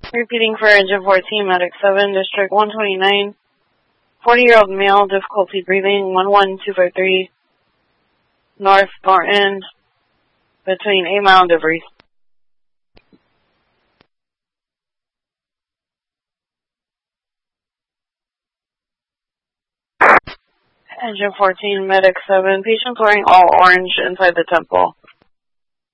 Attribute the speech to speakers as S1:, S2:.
S1: Repeating for Engine 14, Medic 7, District 129, 40-year-old male, difficulty breathing, 11253, North Thornton, between 8 Mile and DeVries. Engine 14, Medic 7, patients wearing all orange inside the temple.